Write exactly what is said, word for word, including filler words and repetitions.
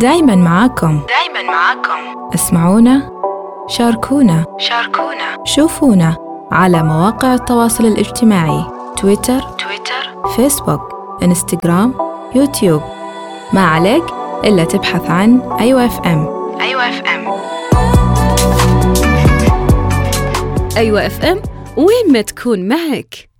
دايماً معاكم دايماً معاكم. اسمعونا، شاركونا شاركونا، شوفونا على مواقع التواصل الاجتماعي تويتر تويتر، فيسبوك إنستغرام يوتيوب. ما عليك إلا تبحث عن أيوة اف ام. أيوة اف ام. أيوة اف ام، وين ما تكون معك.